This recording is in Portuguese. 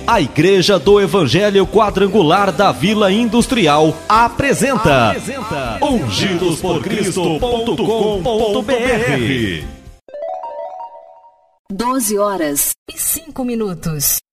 A Igreja do Evangelho Quadrangular da Vila Industrial apresenta ungidosporcristo.com.br. 12 horas e 5 minutos.